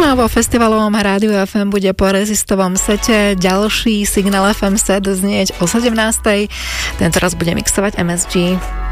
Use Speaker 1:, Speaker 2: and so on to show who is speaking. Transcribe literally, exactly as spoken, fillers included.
Speaker 1: No a vo festivalovom rádiu ef em bude po rezistovom sete ďalší Signál ef em set znieť o sedemnástej. Tento raz bude mixovať em es gé.